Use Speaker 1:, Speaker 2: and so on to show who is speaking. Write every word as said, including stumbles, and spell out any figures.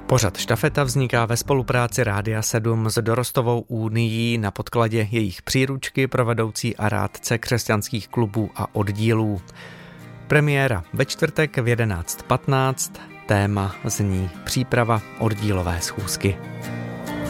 Speaker 1: Pořad Štafeta vzniká ve spolupráci Rádia sedm s Dorostovou unií na podkladě jejich příručky pro vedoucí a rádce křesťanských klubů a oddílů. Premiéra ve čtvrtek v jedenáct patnáct, téma zní příprava oddílové schůzky.